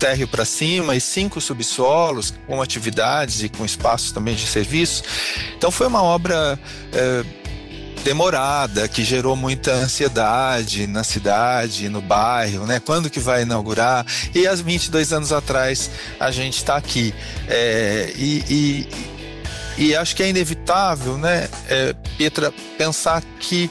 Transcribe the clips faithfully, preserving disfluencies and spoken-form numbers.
térreo para cima e cinco subsolos, com atividades e com espaços também de serviço. Então foi uma obra é, demorada, que gerou muita ansiedade na cidade, no bairro, né? Quando que vai inaugurar? E há vinte e dois anos atrás a gente está aqui. É, e, e, e acho que é inevitável, né, é, Pietra, pensar que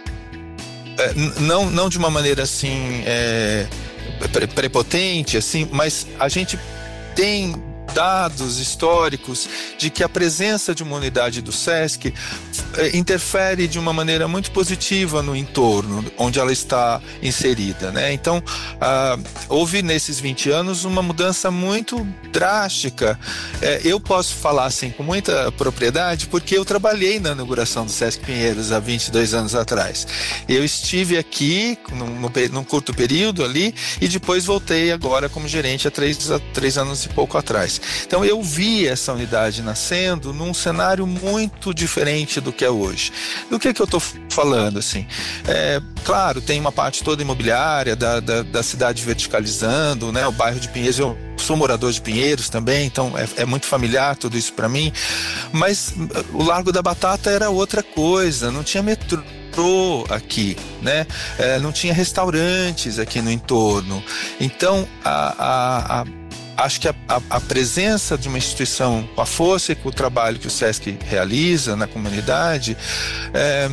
é, não, não de uma maneira assim é, prepotente, assim, mas a gente tem dados históricos de que a presença de uma unidade do SESC eh, interfere de uma maneira muito positiva no entorno onde ela está inserida, né? Então, ah, houve nesses vinte anos uma mudança muito drástica. Eh, eu posso falar assim com muita propriedade porque eu trabalhei na inauguração do SESC Pinheiros há vinte e dois anos atrás. Eu estive aqui num, num curto período ali e depois voltei agora como gerente há três, há três anos e pouco atrás. Então eu vi essa unidade nascendo num cenário muito diferente do que é hoje. Do que que eu estou falando, assim? É, claro, tem uma parte toda imobiliária da, da, da cidade verticalizando, né? O bairro de Pinheiros, eu sou morador de Pinheiros também, então é, é muito familiar tudo isso para mim, mas o Largo da Batata era outra coisa, não tinha metrô aqui, né? É, não tinha restaurantes aqui no entorno. Então a, a, a acho que a, a, a presença de uma instituição com a força e com o trabalho que o SESC realiza na comunidade é,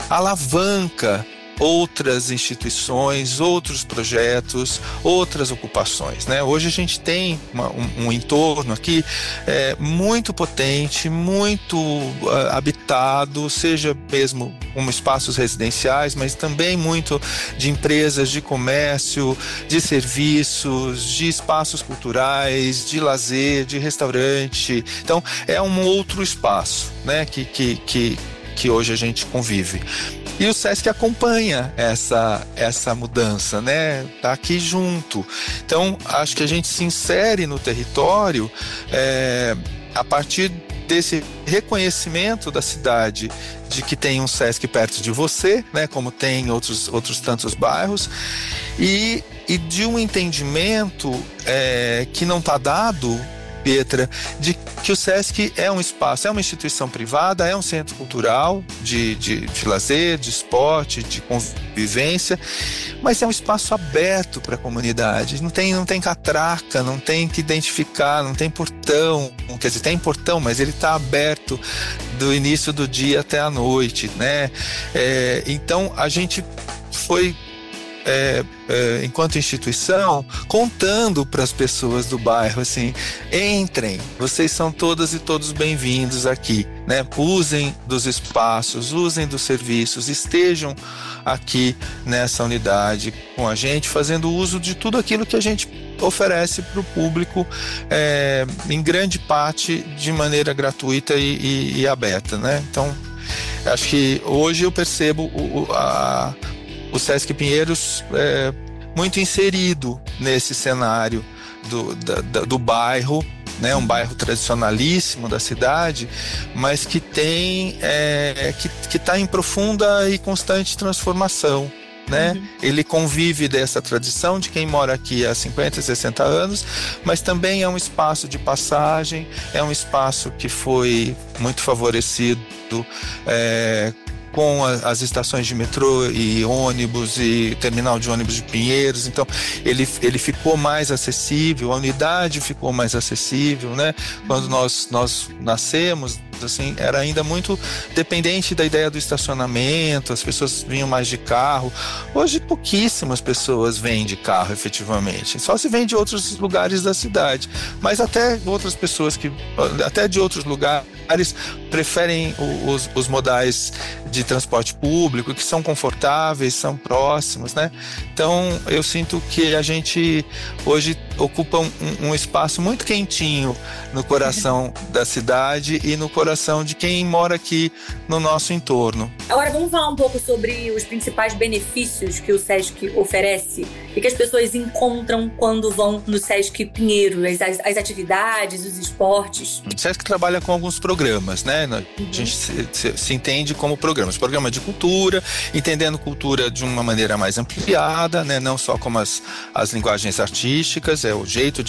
alavanca outras instituições, outros projetos, outras ocupações, né? Hoje a gente tem uma, um, um entorno aqui é, muito potente, muito uh, habitado, seja mesmo como espaços residenciais, mas também muito de empresas, de comércio, de serviços, de espaços culturais, de lazer, de restaurante. Então é um outro espaço, né, que, que, que, que hoje a gente convive. E o SESC acompanha essa, essa mudança, né? Tá aqui junto. Então, acho que a gente se insere no território é, a partir desse reconhecimento da cidade de que tem um SESC perto de você, né? Como tem em outros, outros tantos bairros, e, e de um entendimento é, que não está dado, Pietra, de que o SESC é um espaço, é uma instituição privada, é um centro cultural de, de, de lazer, de esporte, de convivência, mas é um espaço aberto para a comunidade. Não tem, não tem catraca, não tem que identificar, não tem portão, quer dizer, tem portão, mas ele está aberto do início do dia até a noite, né? É, então a gente foi É, é, enquanto instituição, contando para as pessoas do bairro assim: entrem, vocês são todas e todos bem-vindos aqui, né? Usem dos espaços, usem dos serviços, estejam aqui nessa unidade com a gente, fazendo uso de tudo aquilo que a gente oferece para o público, é, em grande parte de maneira gratuita e, e, e aberta, né? Então, acho que hoje eu percebo o, a o SESC Pinheiros é muito inserido nesse cenário do, da, do bairro, né? Um bairro tradicionalíssimo da cidade, mas que tem é, que que está em profunda e constante transformação, né? Uhum. Ele convive dessa tradição de quem mora aqui há cinquenta, sessenta anos, mas também é um espaço de passagem, é um espaço que foi muito favorecido é, com a, as estações de metrô e ônibus e terminal de ônibus de Pinheiros. Então ele, ele ficou mais acessível, a unidade ficou mais acessível, né? Quando nós, nós nascemos, assim, era ainda muito dependente da ideia do estacionamento, as pessoas vinham mais de carro. Hoje pouquíssimas pessoas vêm de carro efetivamente, só se vem de outros lugares da cidade, mas até outras pessoas que até de outros lugares preferem os, os modais de transporte público, que são confortáveis, são próximos, né? Então eu sinto que a gente hoje ocupa um, um espaço muito quentinho no coração da cidade e no coração de quem mora aqui no nosso entorno. Agora vamos falar um pouco sobre os principais benefícios que o SESC oferece e que as pessoas encontram quando vão no SESC Pinheiro, as, as atividades, os esportes. O SESC trabalha com alguns programas, né? A Uhum. gente se, se, se entende como programas. Programa de cultura, entendendo cultura de uma maneira mais ampliada, né? Não só como as, as linguagens artísticas, é o jeito de